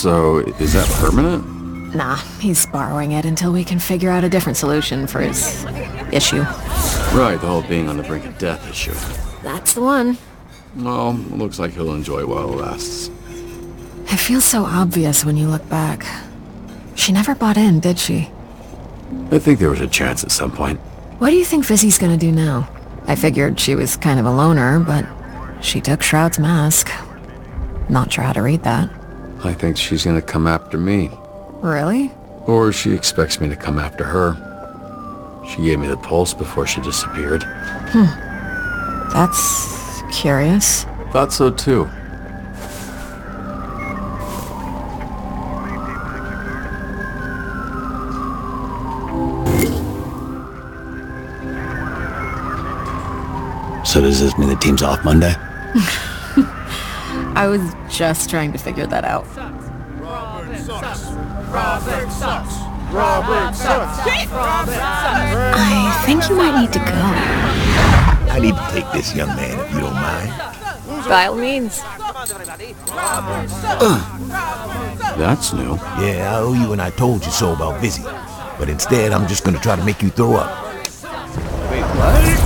So, is that permanent? Nah, he's borrowing it until we can figure out a different solution for his issue. Right, the whole being on the brink of death issue. That's the one. Well, looks like he'll enjoy it while it lasts. It feels so obvious when you look back. She never bought in, did she? I think there was a chance at some point. What do you think Vizzy's gonna do now? I figured she was kind of a loner, but she took Shroud's mask. Not sure how to read that. I think she's gonna come after me. Really? Or she expects me to come after her. She gave me the pulse before she disappeared. That's curious. Thought so too. So does this mean the team's off Monday? I was just trying to figure that out. Robert sucks. Robert sucks. Robert sucks. I think you might need to go. I need to take this young man, if you don't mind. By all means. That's new. Yeah, I owe you and I told you so about Vizzy. But instead, I'm just gonna try to make you throw up. Wait, what?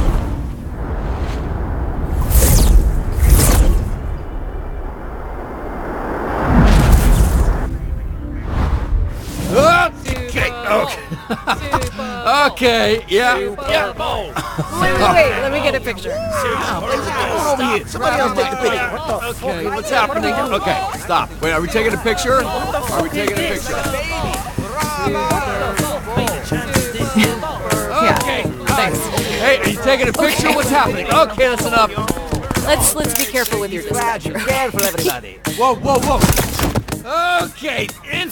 Okay, yeah. Wait, let me get a picture. Somebody else take the picture. Okay, what's happening? Okay, stop. Wait, are we taking a picture? Are we taking a picture? Yeah, thanks. Hey, are you taking a picture? What's happening? Okay, that's enough. Let's be careful with your discussion. Careful, everybody. Whoa, whoa, whoa. Okay,